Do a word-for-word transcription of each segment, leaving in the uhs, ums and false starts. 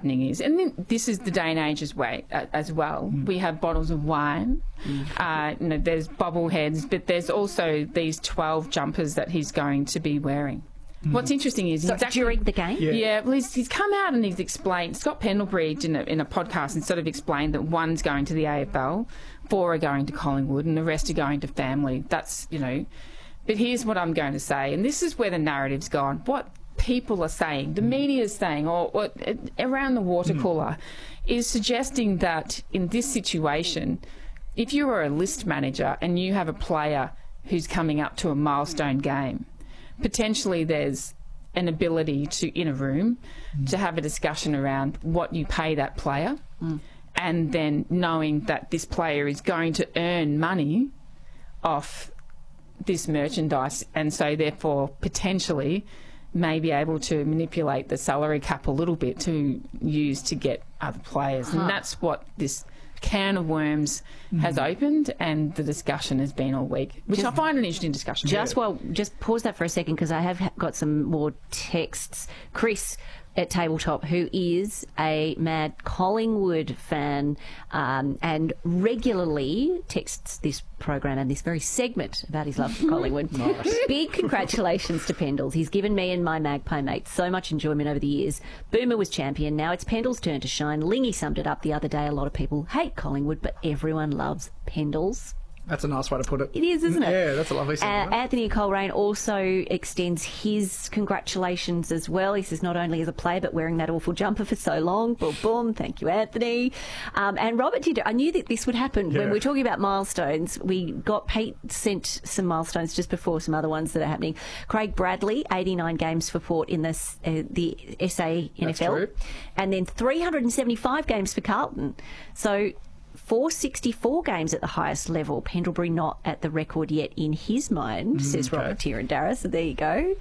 happening is, and then this is the day and age as, way, uh, as well, mm. we have bottles of wine, mm. uh, you know, there's bobbleheads, but there's also these twelve jumpers that he's going to be wearing. Mm. What's interesting is... So he's actually, during the game? Yeah, yeah well, he's, he's come out and he's explained... Scott Pendlebury in a, in a podcast and sort of explained that one's going to the A F L, four are going to Collingwood, and the rest are going to family. That's, you know... But here's what I'm going to say, and this is where the narrative's gone. What people are saying, the media is saying, or, or uh, around the water cooler, mm. is suggesting that in this situation, if you are a list manager and you have a player who's coming up to a milestone game, potentially there's an ability to, in a room, mm. to have a discussion around what you pay that player, mm. and then knowing that this player is going to earn money off this merchandise, and so therefore potentially may be able to manipulate the salary cap a little bit to use to get other players. Huh. And that's what this can of worms mm. has opened, and the discussion has been all week, which just, I find an interesting discussion. Just yeah. well, just pause that for a second, because I have got some more texts. Chris at Tabletop, who is a mad Collingwood fan, um, and regularly texts this program and this very segment about his love for Collingwood. Nice. Big congratulations to Pendles. He's given me and my Magpie mates so much enjoyment over the years. Boomer was champion. Now it's Pendles' turn to shine. Lingy summed it up the other day. A lot of people hate Collingwood, but everyone loves Pendles. That's a nice way to put it. It is, isn't it? Yeah, that's a lovely thing. Uh, Anthony Coleraine also extends his congratulations as well. He says not only as a player, but wearing that awful jumper for so long. Boom, boom. Thank you, Anthony. Um, and Robert did. I knew that this would happen. Yeah. When we were talking about milestones, we got Pete sent some milestones just before some other ones that are happening. Craig Bradley, eighty-nine games for Port in this, uh, the S A N F L. That's true. And then three hundred seventy-five games for Carlton. So four hundred sixty-four games at the highest level. Pendlebury not at the record yet in his mind, mm, says okay. Robert Tierandaris. So there you go.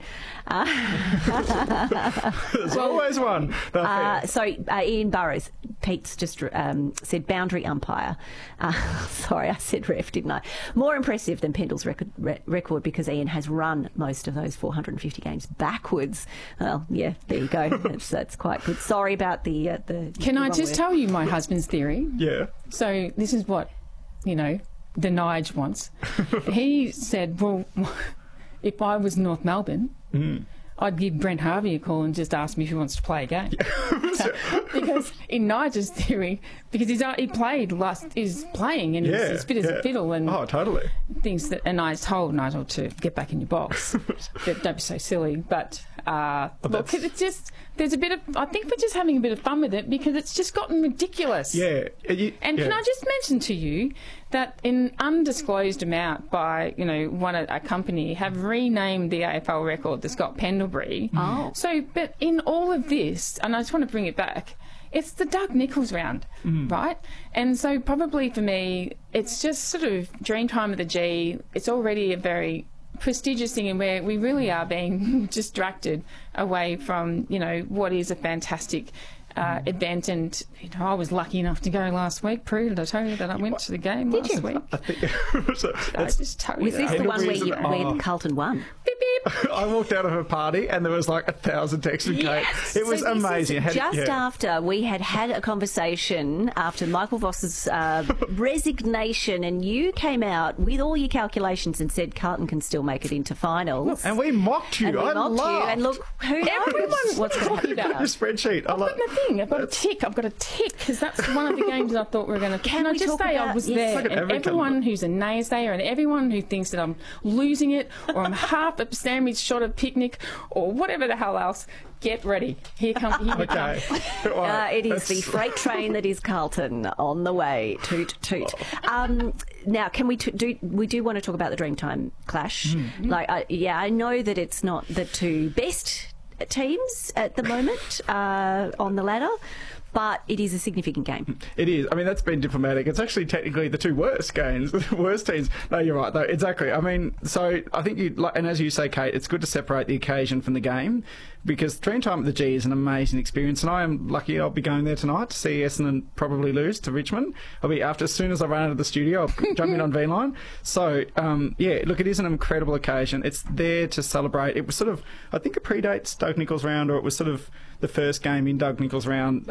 Uh, There's always one. Uh, so uh, Ian Burrows, Pete's just um, said boundary umpire. Uh, sorry, I said ref, didn't I? More impressive than Pendle's record, re- record because Ian has run most of those four hundred fifty games backwards. Well, yeah, there you go. That's, that's quite good. Sorry about the... Uh, the Can the I just word. tell you my husband's theory? Yeah. So this is what, you know, the Nige wants. He said, well, if I was North Melbourne, mm. I'd give Brent Harvey a call and just ask him if he wants to play a game. So, because in Nigel's theory, because he's he played last, he's playing and yeah, he's as fit as yeah. a fiddle, and oh, totally. Things that, and I told Nigel to get back in your box. But don't be so silly. But uh, oh, look, it's just there's a bit of I think we're just having a bit of fun with it because it's just gotten ridiculous. Yeah. You, and yeah. can I just mention to you that an undisclosed amount by, you know, one a company have renamed the A F L record the Scott Pendlebury. Oh. So, but in all of this, and I just want to bring it back, it's the Doug Nicholls round, mm. right? And so probably for me, it's just sort of Dreamtime of the G. It's already a very prestigious thing, and where we really are being distracted away from, you know, what is a fantastic Uh, event. And you know, I was lucky enough to go last week. Prue, did I tell you that I went to the game did last you? week? I think so I just told you was that. this the one where, you, oh. where Carlton won? Beep, beep. I walked out of a party and there was like a thousand texts from Yes. Kate. It was So this amazing. is Had- just yeah. after we had had a conversation after Michael Voss's uh, resignation, and you came out with all your calculations and said Carlton can still make it into finals. And we mocked you. And we I mocked laughed. you. And look, who knows Everyone's what's going to happen? talking about Your spreadsheet. I I've love got my thing. I've got a tick. I've got a tick because that's one of the games that I thought we were going to. Can Can I we just talk say I about- was yes. there, Look at and every everyone company. who's a naysayer and everyone who thinks that I'm losing it or I'm half a sandwich shot of picnic or whatever the hell else, get ready. Here come. Here we come. Okay. Don't worry. Uh, it is That's- the freight train that is Carlton on the way. Toot toot. Um, now, can we t- do? We do want to talk about the Dreamtime clash. Mm-hmm. Like, I, yeah, I know that it's not the two best teams at the moment uh, on the ladder, but it is a significant game. It is. I mean, that's been diplomatic. It's actually technically the two worst games, the worst teams. No, you're right, though. Exactly. I mean, so I think you, like, and as you say, Kate, it's good to separate the occasion from the game because Dreamtime at the G is an amazing experience, and I am lucky I'll be going there tonight to see Essendon probably lose to Richmond. I'll be after, as soon as I run out of the studio, I'll jump in on V-Line. So, um, yeah, look, it is an incredible occasion. It's there to celebrate. It was sort of, I think it predates Doug Nicholls round, or it was sort of the first game in Doug Nicholls round